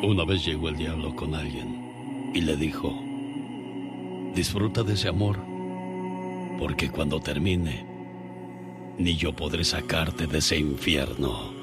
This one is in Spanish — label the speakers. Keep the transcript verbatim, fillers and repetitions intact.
Speaker 1: Una vez llegó el diablo con alguien y le dijo: disfruta de ese amor, porque cuando termine, ni yo podré sacarte de ese infierno.